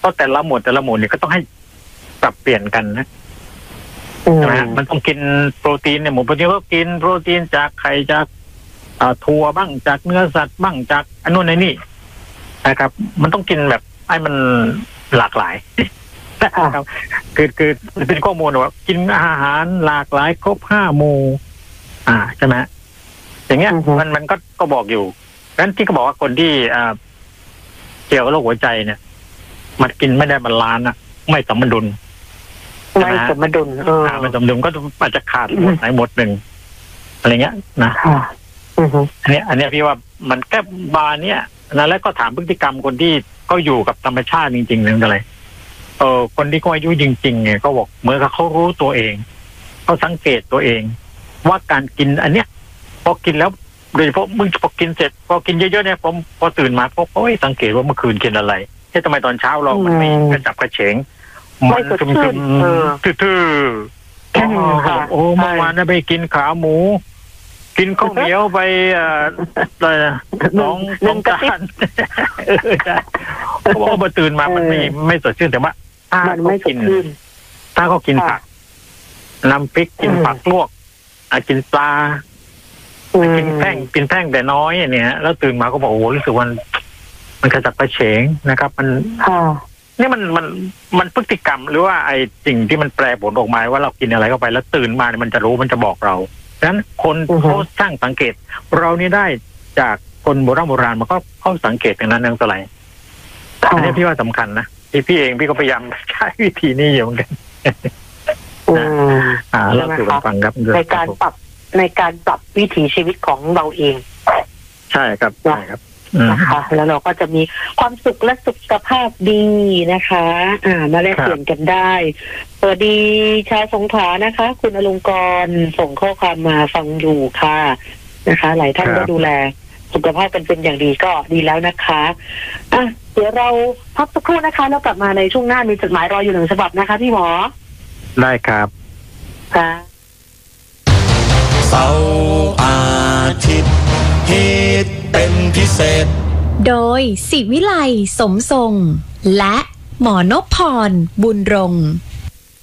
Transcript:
ก็แต่ละหมวดเนี่ยก็ต้องให้ปรับเปลี่ยนกันนะใช่ไหมมันต้องกินโปรตีนเนี่ยหมูโปรตีนก็กินโปรตีนจากไข่จากถั่วบ้างจากเนื้อสัตว์บ้างจากอันนู้นไอ้นี่นะครับมันต้องกินแบบให้มันหลากหลายนะครับคือเป็นข้อมูลว่ากินอาหารหลากหลายครบ5 หมู่ใช่ไหมอย่างเงี้ยมันก็บอกอยู่งั้นที่เขาบอกว่าคนที่เกี่ยวกับโรคหัวใจเนี่ยมันกินไม่ได้บาลานซ์ไม่สมดุลไม่สมดุลไม่สมดุลก็อาจจะขาดหมดไหนหมดหนึ่งอะไรเงี้ยนะอันนี้พี่ว่ามันแค่บาเนี้ยนะแล้วก็ถามพฤติกรรมคนที่ก็อยู่กับธรรมชาติจริงๆนั่นอะไรคนที่ก็อายุจริงๆเนี่ยก็บอกเหมือนกับเขารู้ตัวเองเขาสังเกตตัวเองว่าการกินอันเนี้ยพอกินแล้วโดยเฉพาะมึงพอกินเสร็จพอกินเยอะๆเนี่ยผมพอตื่นมาพอสังเกตว่าเมื่อคืนกินอะไรทำไมตอนเช้าเรามันไม่กระจับกระเฉงมันซึมๆทื่อๆโอ้เมื่อวานน่ะไปกินขาหมูกินข้าวเหนียวไปน้องจานเขาบอกว่าพอตื่นมามันไม่สดชื่นแต่ว่าถ้าเขากินผักน้ำพริกกินผักลวกกินปลากินแป้งแต่น้อยเนี่ยแล้วตื่นมาก็บอกโอ้รู้สึกมันกระจับกระเฉงนะครับมันนี่มันพฤติกรรมหรือว่าไอ้สิ่งที่มันแปรผลออกมาว่าเรากินอะไรเข้าไปแล้วตื่นมาเนี่ยมันจะรู้มันจะบอกเราฉะนั้นคนเขาสร้างสังเกตเรานี่ได้จากคนโบราณมันก็เขาสังเกตอย่างนั้นนั่นอะไรอันนี้พี่ว่าสำคัญนะพี่เองพี่ก็พยายามใช้วิธีนี้อยู่เหมือนกันเราสู่กันฟังครับในการปรับวิถีชีวิตของเราเองใช่ครับนะคะแล้วเราก็จะมีความสุขและสุขภาพดีนะคะมาแลกเปลี่ยนกันได้สวัสดีชาวสงขลานะคะคุณอลงกรณ์ส่งข้อความมาฟังอยู่ค่ะนะคะหลายท่านก็ดูแลสุขภาพกันเป็นอย่างดีก็ดีแล้วนะคะเดี๋ยวเราพักสักครู่นะคะแล้วกลับมาในช่วงหน้ามีจดหมายรออยู่1 ฉบับนะคะพี่หมอได้ครับค่ะเสาร์อาทิตย์ฮิตเป็นพิเศษโดยศิวิไลสมทรงและหมอนพพรบุญรงค์